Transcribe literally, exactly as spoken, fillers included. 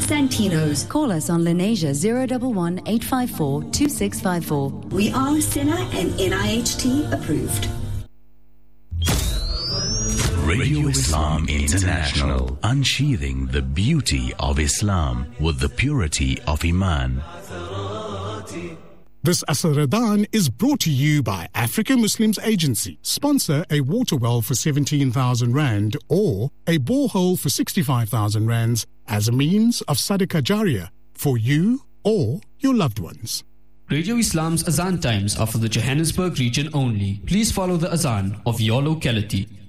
Santino's. Call us on Lenasia zero one one, eight five four, two six five four. We are S I N A and N I H T approved. Radio Islam International, unsheathing the beauty of Islam with the purity of Iman. This Asr Ramadan is brought to you by African Muslims Agency. Sponsor a water well for seventeen thousand rand or a borehole for sixty-five thousand rands as a means of Sadaqah Jariyah for you or your loved ones. Radio Islam's Azan times are for the Johannesburg region only. Please follow the Azan of your locality.